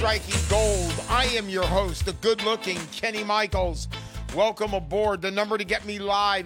Striking Gold. I am your host, the good-looking Kenny Michaels. Welcome aboard. The number to get me live,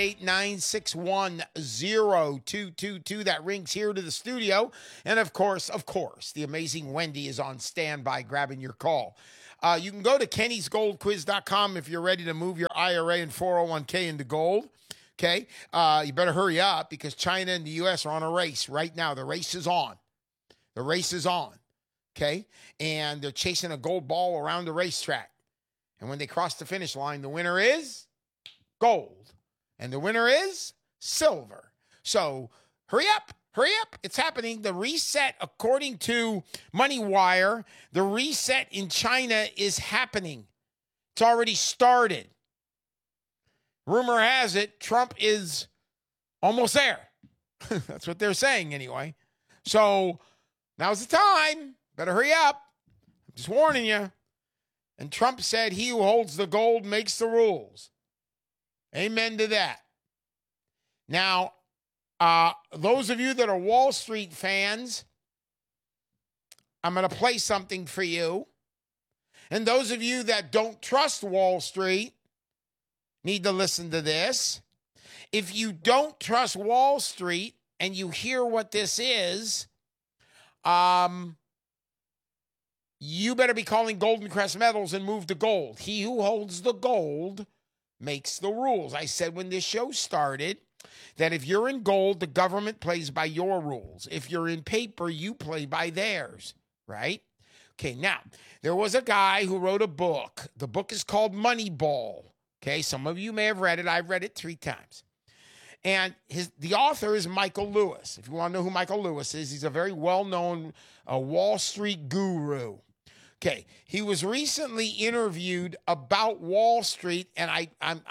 888-961-0222. That rings here to the studio. And of course, the amazing Wendy is on standby grabbing your call. You can go to kennysgoldquiz.com if you're ready to move your IRA and 401k into gold. Okay? You better hurry up because China and the U.S. are on a race right now. The race is on. The race is on. Okay? And they're chasing a gold ball around the racetrack. And when they cross the finish line, the winner is gold. And the winner is silver. So hurry up. It's happening. The reset, according to MoneyWire, the reset in China is happening. It's already started. Rumor has it, Trump is almost there. That's what they're saying anyway. So now's the time. Better hurry up. I'm just warning you. And Trump said he who holds the gold makes the rules. Amen to that. Now, those of you that are Wall Street fans, I'm going to play something for you. And those of you that don't trust Wall Street need to listen to this. If you don't trust Wall Street and you hear what this is, you better be calling Golden Crest Metals and move to gold. He who holds the gold makes the rules. I said when this show started that if you're in gold, the government plays by your rules. If you're in paper, you play by theirs, right? Okay, now, there was a guy who wrote a book. The book is called Moneyball. Okay, some of you may have read it. I've read it 3 times. And the author is Michael Lewis. If you want to know who Michael Lewis is, he's a very well-known Wall Street guru. Okay, he was recently interviewed about Wall Street, and I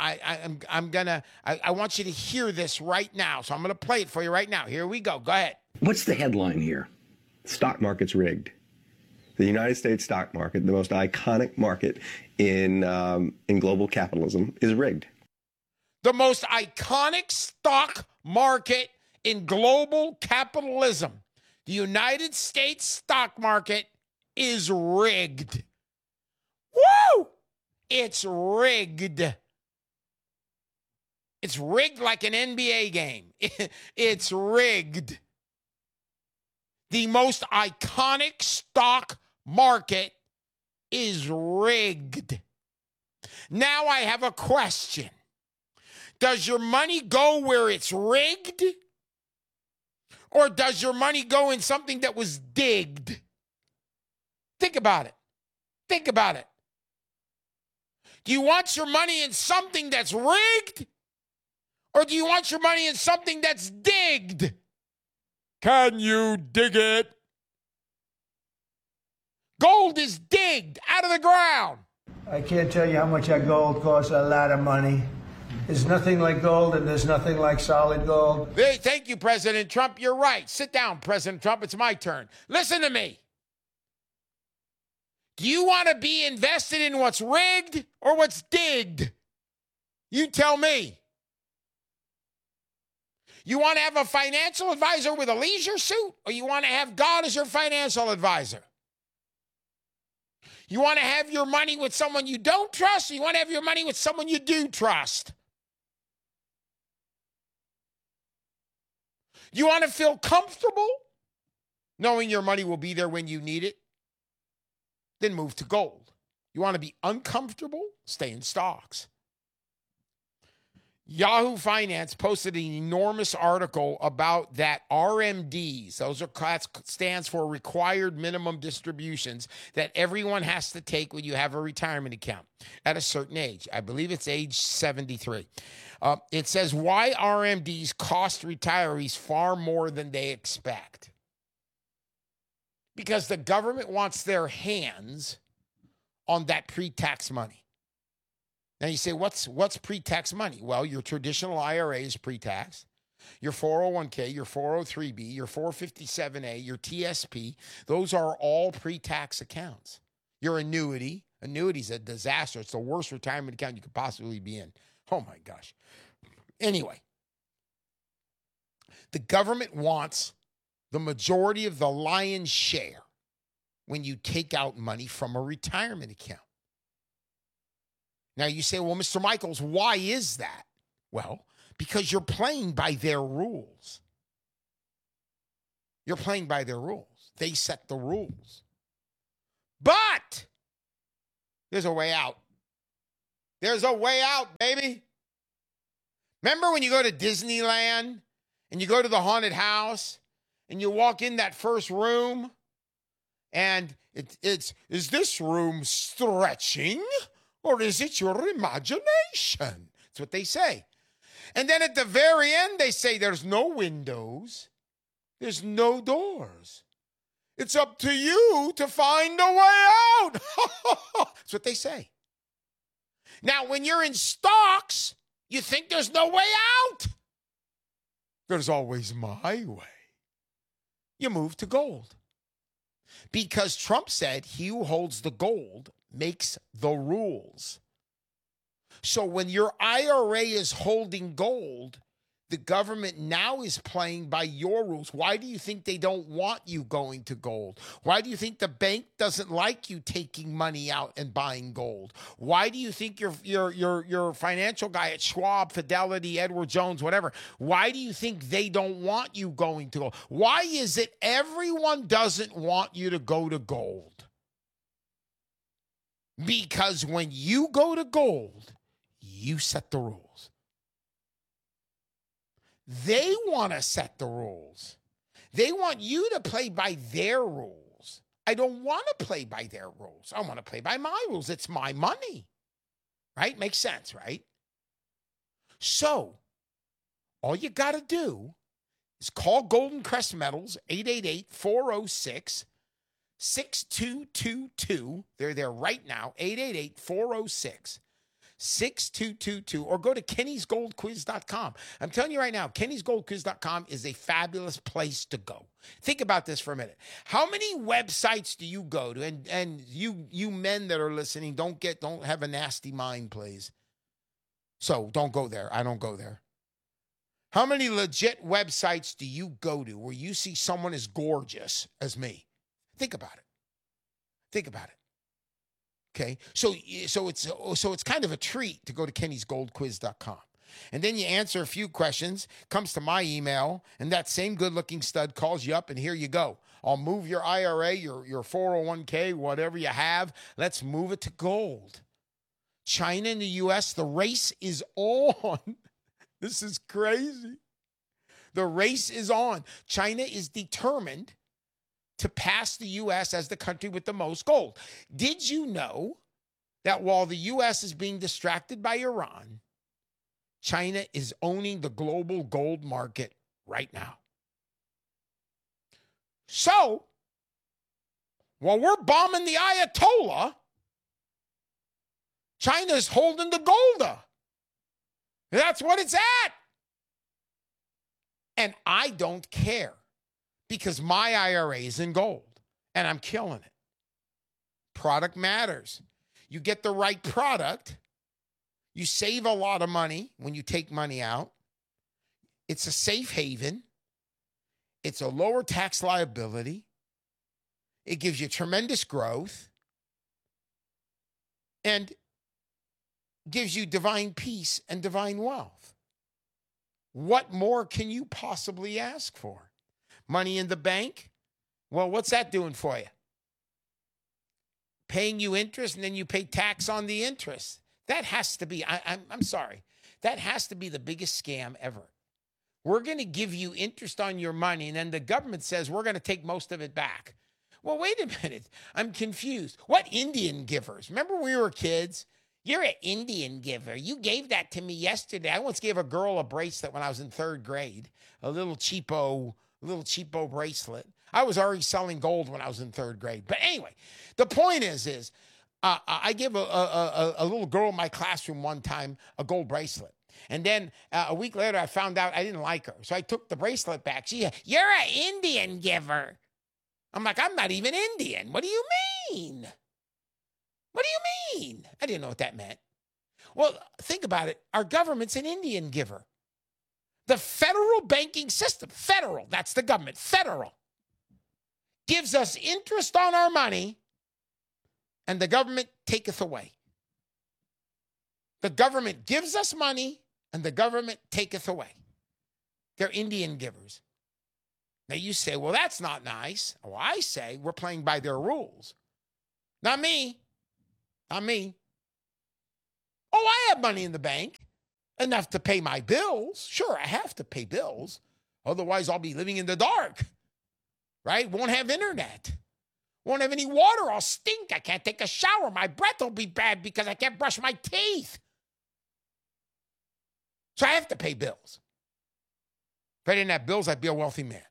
want you to hear this right now. So I'm gonna play it for you right now. Here we go. Go ahead. What's the headline here? Stock market's rigged. The United States stock market, the most iconic market in global capitalism, is rigged. The most iconic stock market in global capitalism, the United States stock market, is rigged. Woo! It's rigged. It's rigged like an NBA game. It's rigged. The most iconic stock market is rigged. Now I have a question. Does your money go where it's rigged? Or does your money go in something that was digged? Think about it. Think about it. Do you want your money in something that's rigged? Or do you want your money in something that's digged? Can you dig it? Gold is digged out of the ground. I can't tell you how much that gold costs. A lot of money. There's nothing like gold, and there's nothing like solid gold. Hey, thank you, President Trump. You're right. Sit down, President Trump. It's my turn. Listen to me. Do you want to be invested in what's rigged or what's digged? You tell me. You want to have a financial advisor with a leisure suit, or you want to have God as your financial advisor? You want to have your money with someone you don't trust, or you want to have your money with someone you do trust? You want to feel comfortable knowing your money will be there when you need it? Then move to gold. You want to be uncomfortable? Stay in stocks. Yahoo Finance posted an enormous article about that RMDs. That stands for required minimum distributions that everyone has to take when you have a retirement account at a certain age. I believe it's age 73. It says why RMDs cost retirees far more than they expect. Because the government wants their hands on that pre-tax money. Now you say, what's pre-tax money? Well, your traditional IRA is pre-tax. Your 401k, your 403b, your 457a, your TSP, those are all pre-tax accounts. Your annuity is a disaster. It's the worst retirement account you could possibly be in. Oh my gosh. Anyway, the government wants the majority of the lion's share when you take out money from a retirement account. Now you say, well, Mr. Michaels, why is that? Well, because you're playing by their rules. You're playing by their rules. They set the rules. But there's a way out. There's a way out, baby. Remember when you go to Disneyland and you go to the haunted house and you walk in that first room and it's is this room stretching or is it your imagination? That's what they say. And then at the very end, they say there's no windows. There's no doors. It's up to you to find a way out. That's what they say. Now, when you're in stocks, you think there's no way out. There's always my way. You move to gold. Because Trump said he who holds the gold makes the rules. So when your IRA is holding gold, the government now is playing by your rules. Why do you think they don't want you going to gold? Why do you think the bank doesn't like you taking money out and buying gold? Why do you think your financial guy at Schwab, Fidelity, Edward Jones, whatever, why do you think they don't want you going to gold? Why is it everyone doesn't want you to go to gold? Because when you go to gold, you set the rules. They want to set the rules. They want you to play by their rules. I don't want to play by their rules. I want to play by my rules. It's my money. Right? Makes sense, right? So, all you got to do is call Golden Crest Metals, 888-406-6222. They're there right now, 888-406-6222. 6222, or go to kennysgoldquiz.com. I'm telling you right now, kennysgoldquiz.com is a fabulous place to go. Think about this for a minute. How many websites do you go to? And you men that are listening, don't have a nasty mind, please. So don't go there. I don't go there. How many legit websites do you go to where you see someone as gorgeous as me? Think about it. Think about it. Okay, so it's kind of a treat to go to kennysgoldquiz.com. And then you answer a few questions, comes to my email, and that same good-looking stud calls you up, and here you go. I'll move your IRA, your 401k, whatever you have. Let's move it to gold. China and the U.S., the race is on. This is crazy. The race is on. China is determined to pass the U.S. as the country with the most gold. Did you know that while the U.S. is being distracted by Iran, China is owning the global gold market right now? So, while we're bombing the Ayatollah, China's holding the golda. That's what it's at. And I don't care. Because my IRA is in gold, and I'm killing it. Product matters. You get the right product. You save a lot of money when you take money out. It's a safe haven. It's a lower tax liability. It gives you tremendous growth. And gives you divine peace and divine wealth. What more can you possibly ask for? Money in the bank? Well, what's that doing for you? Paying you interest, and then you pay tax on the interest. That has to be, I'm sorry, that has to be the biggest scam ever. We're going to give you interest on your money, and then the government says we're going to take most of it back. Well, wait a minute. I'm confused. What Indian givers? Remember when we were kids? You're an Indian giver. You gave that to me yesterday. I once gave a girl a bracelet when I was in third grade, a little cheapo bracelet. I was already selling gold when I was in third grade. But anyway, the point is I gave a little girl in my classroom one time a gold bracelet. And then a week later, I found out I didn't like her. So I took the bracelet back. She said, "You're an Indian giver." I'm like, "I'm not even Indian. What do you mean? What do you mean?" I didn't know what that meant. Well, think about it. Our government's an Indian giver. The federal banking system, federal, that's the government, federal, gives us interest on our money, and the government taketh away. The government gives us money, and the government taketh away. They're Indian givers. Now you say, well, that's not nice. Well, I say we're playing by their rules. Not me. Not me. Oh, I have money in the bank, enough to pay my bills. Sure, I have to pay bills. Otherwise, I'll be living in the dark, right? Won't have internet. Won't have any water. I'll stink. I can't take a shower. My breath will be bad because I can't brush my teeth. So I have to pay bills. If I didn't have bills, I'd be a wealthy man.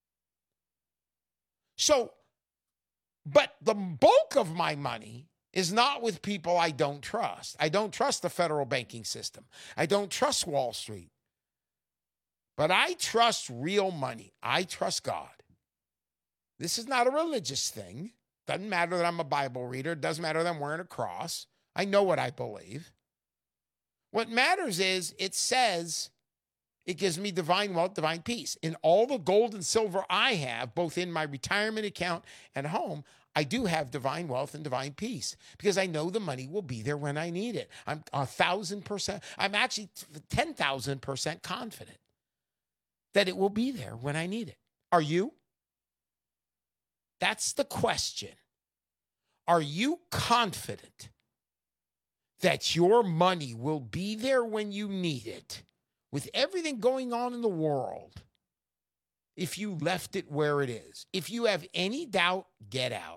So, but the bulk of my money is not with people I don't trust. I don't trust the federal banking system. I don't trust Wall Street. But I trust real money. I trust God. This is not a religious thing. Doesn't matter that I'm a Bible reader. Doesn't matter that I'm wearing a cross. I know what I believe. What matters is it says it gives me divine wealth, divine peace. In all the gold and silver I have, both in my retirement account and home, I do have divine wealth and divine peace because I know the money will be there when I need it. I'm 1,000%. I'm actually 10,000% confident that it will be there when I need it. Are you? That's the question. Are you confident that your money will be there when you need it with everything going on in the world if you left it where it is? If you have any doubt, get out.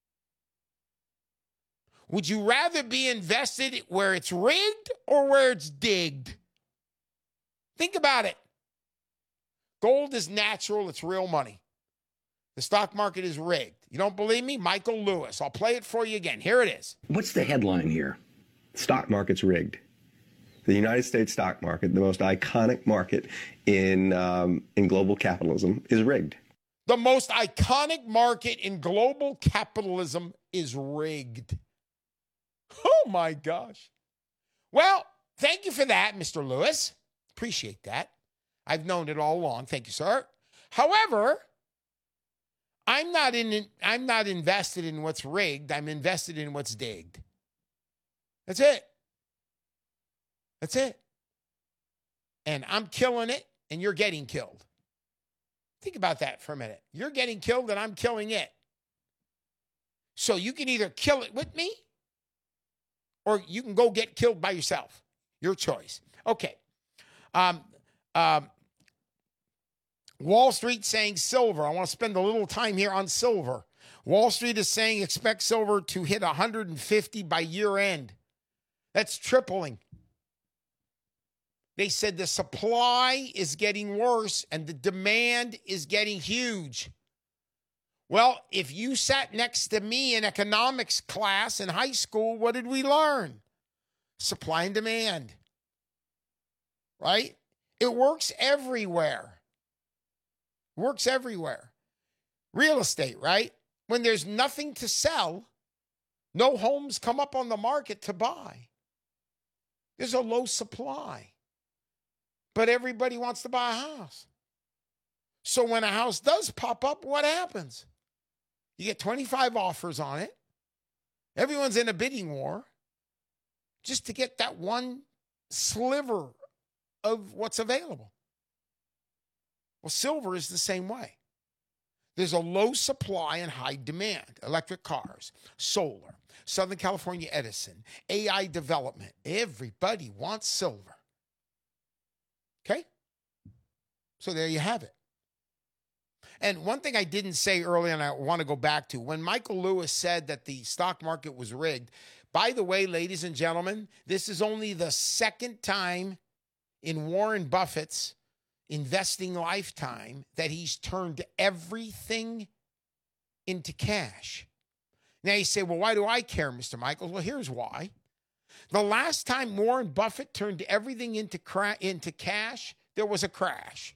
Would you rather be invested where it's rigged or where it's digged? Think about it. Gold is natural. It's real money. The stock market is rigged. You don't believe me? Michael Lewis. I'll play it for you again. Here it is. What's the headline here? Stock market's rigged. The United States stock market, the most iconic market in global capitalism, is rigged. The most iconic market in global capitalism is rigged. Oh, my gosh. Well, thank you for that, Mr. Lewis. Appreciate that. I've known it all along. Thank you, sir. However, I'm not invested in what's rigged. I'm invested in what's digged. That's it. That's it. And I'm killing it, and you're getting killed. Think about that for a minute. You're getting killed, and I'm killing it. So you can either kill it with me, or you can go get killed by yourself. Your choice. Okay. Wall Street saying silver. I want to spend a little time here on silver. Wall Street is saying expect silver to hit 150 by year end. That's tripling. They said the supply is getting worse and the demand is getting huge. Well, if you sat next to me in economics class in high school, what did we learn? Supply and demand. Right? It works everywhere. Works everywhere. Real estate, right? When there's nothing to sell, no homes come up on the market to buy. There's a low supply. But everybody wants to buy a house. So when a house does pop up, what happens? You get 25 offers on it. Everyone's in a bidding war just to get that one sliver of what's available. Well, silver is the same way. There's a low supply and high demand. Electric cars, solar, Southern California Edison, AI development. Everybody wants silver. Okay? So there you have it. And one thing I didn't say earlier, and I want to go back to, when Michael Lewis said that the stock market was rigged, by the way, ladies and gentlemen, this is only the second time in Warren Buffett's investing lifetime that he's turned everything into cash. Now you say, well, why do I care, Mr. Michaels? Well, here's why. The last time Warren Buffett turned everything into cash, there was a crash.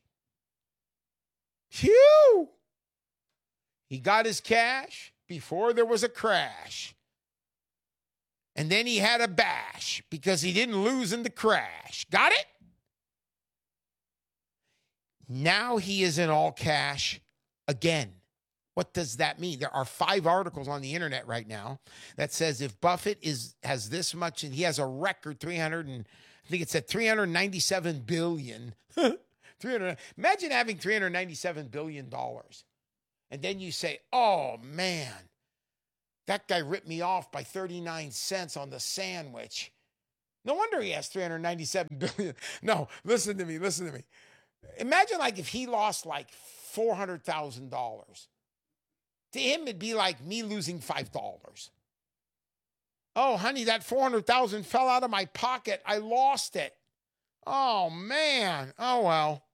Phew! He got his cash before there was a crash. And then he had a bash because he didn't lose in the crash. Got it? Now he is in all cash again. What does that mean? There are 5 articles on the internet right now that says if Buffett has this much, and he has a record 300 and I think it said 397 billion. 300. Imagine having 397 billion dollars, and then you say, "Oh man, that guy ripped me off by 39 cents on the sandwich." No wonder he has 397 billion. No, listen to me. Imagine like if he lost like $400,000. To him, it'd be like me losing $5. Oh, honey, that 400,000 fell out of my pocket. I lost it. Oh, man. Oh, well.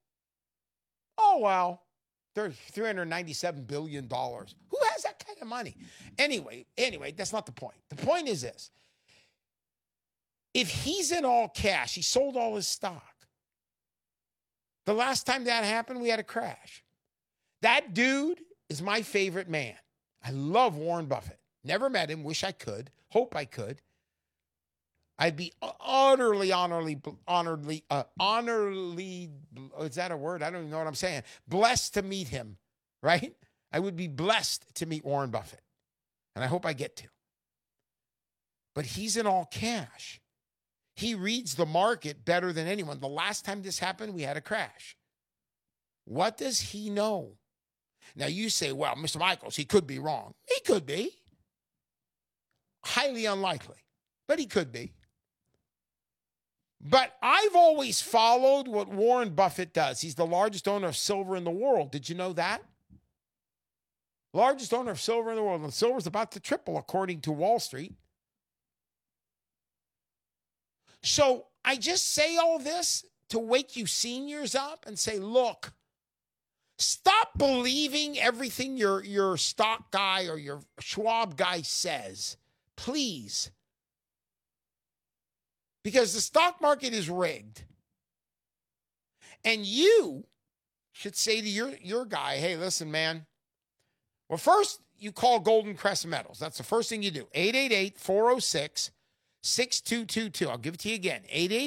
$397 billion. Who has that kind of money? Anyway, that's not the point. The point is this. If he's in all cash, he sold all his stock. The last time that happened, we had a crash. That dude is my favorite man. I love Warren Buffett. Never met him. Wish I could. Hope I could. I'd be honorably, is that a word? I don't even know what I'm saying. Blessed to meet him, right? I would be blessed to meet Warren Buffett. And I hope I get to. But he's in all cash. He reads the market better than anyone. The last time this happened, we had a crash. What does he know? Now you say, well, Mr. Michaels, he could be wrong. He could be. Highly unlikely, but he could be. But I've always followed what Warren Buffett does. He's the largest owner of silver in the world. Did you know that? Largest owner of silver in the world. And silver's about to triple, according to Wall Street. So I just say all this to wake you seniors up and say, look, stop believing everything your stock guy or your Schwab guy says. Please. Because the stock market is rigged. And you should say to your guy, hey, listen, man. Well, first, you call Golden Crest Metals. That's the first thing you do. 888-406-6222. I'll give it to you again.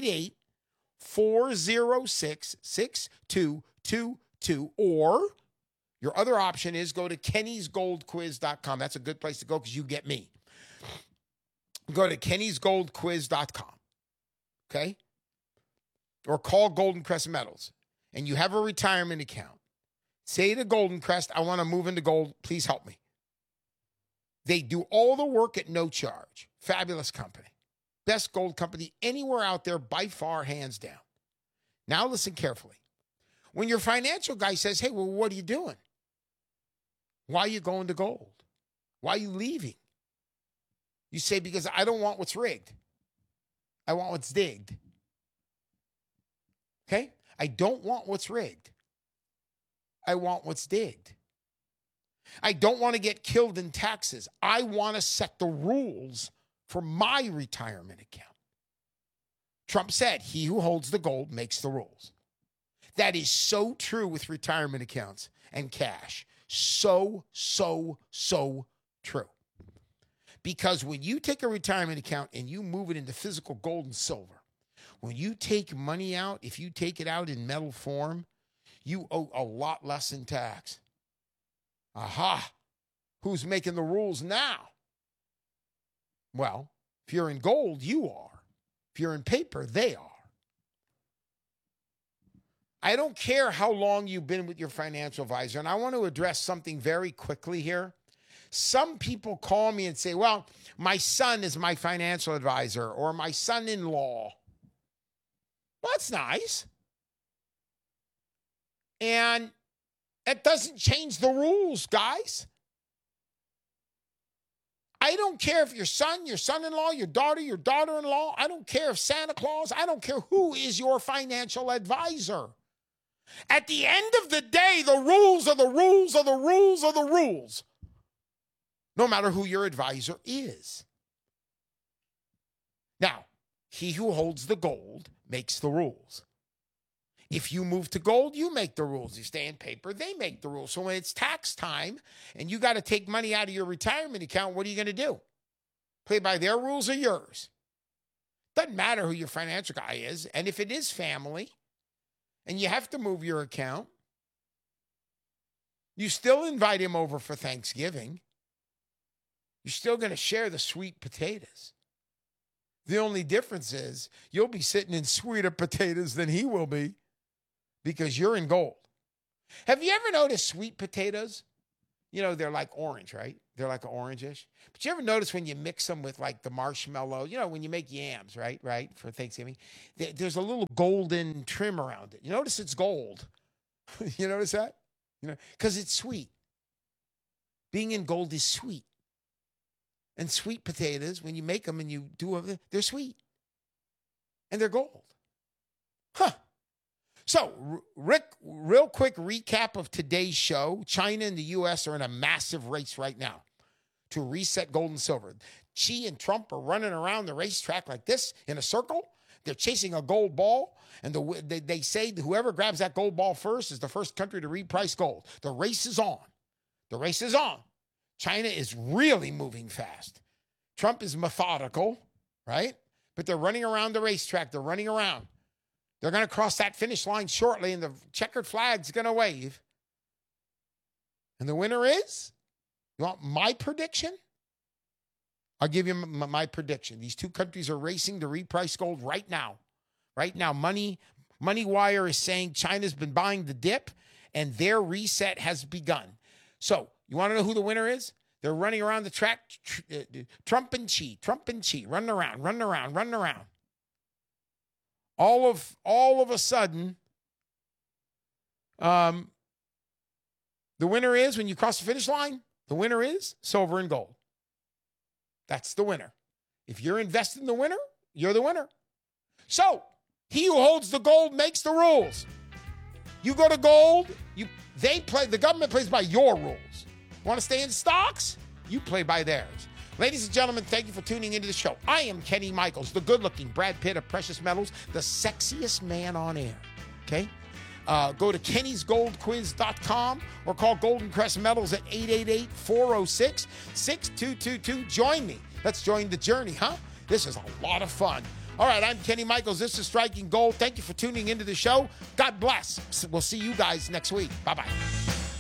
888-406-6222. Or your other option is go to kennysgoldquiz.com. That's a good place to go because you get me. Go to kennysgoldquiz.com. Okay? Or call Golden Crest Metals. And you have a retirement account. Say to Golden Crest, I want to move into gold. Please help me. They do all the work at no charge. Fabulous company. Best gold company anywhere out there by far, hands down. Now listen carefully. When your financial guy says, hey, well, what are you doing? Why are you going to gold? Why are you leaving? You say, because I don't want what's rigged. I want what's digged. Okay? I don't want what's rigged. I want what's digged. I don't want to get killed in taxes. I want to set the rules for my retirement account. Trump said, he who holds the gold makes the rules. That is so true with retirement accounts and cash. So true. Because when you take a retirement account and you move it into physical gold and silver, when you take money out, if you take it out in metal form, you owe a lot less in tax. Aha! Who's making the rules now? Well, if you're in gold, you are. If you're in paper, they are. I don't care how long you've been with your financial advisor, and I want to address something very quickly here. Some people call me and say, well, my son is my financial advisor or my son-in-law. Well, that's nice. And it doesn't change the rules, guys. I don't care if your son, your son-in-law, your daughter-in-law, I don't care if Santa Claus, I don't care who is your financial advisor. At the end of the day, the rules are the rules are the rules are the rules. No matter who your advisor is. Now, he who holds the gold makes the rules. If you move to gold, you make the rules. You stay in paper, they make the rules. So when it's tax time and you got to take money out of your retirement account, what are you going to do? Play by their rules or yours? Doesn't matter who your financial guy is. And if it is family and you have to move your account, You still invite him over for Thanksgiving. You're still going to share the sweet potatoes. The only difference is you'll be sitting in sweeter potatoes than he will be because you're in gold. Have you ever noticed sweet potatoes? You know, they're like orange, right? They're like orangish. But you ever notice when you mix them with like the marshmallow, you know, when you make yams, right, for Thanksgiving, there's a little golden trim around it. You notice it's gold. You notice that? You know, because it's sweet. Being in gold is sweet. And sweet potatoes, when you make them and you do them, they're sweet. And they're gold. Huh. So, Rick, real quick recap of today's show. China and the U.S. are in a massive race right now to reset gold and silver. Xi and Trump are running around the racetrack like this in a circle. They're chasing a gold ball. And they say whoever grabs that gold ball first is the first country to reprice gold. The race is on. The race is on. China is really moving fast. Trump is methodical, right? But they're running around the racetrack. They're running around. They're going to cross that finish line shortly, and the checkered flag's going to wave. And the winner is? You want my prediction? I'll give you my prediction. These two countries are racing to reprice gold right now. Right now, MoneyWire is saying China's been buying the dip, and their reset has begun. So, you want to know who the winner is? They're running around the track. Trump and Xi, running around. All of a sudden, the winner is, when you cross the finish line, the winner is silver and gold. That's the winner. If you're invested in the winner, you're the winner. So, he who holds the gold makes the rules. You go to gold, the government plays by your rules. Want to stay in stocks? You play by theirs. Ladies and gentlemen, thank you for tuning into the show. I am Kenny Michaels, the good-looking Brad Pitt of Precious Metals, the sexiest man on air. Okay? Go to kennysgoldquiz.com or call Golden Crest Metals at 888-406-6222. Join me. Let's join the journey, huh? This is a lot of fun. All right, I'm Kenny Michaels. This is Striking Gold. Thank you for tuning into the show. God bless. We'll see you guys next week. Bye-bye.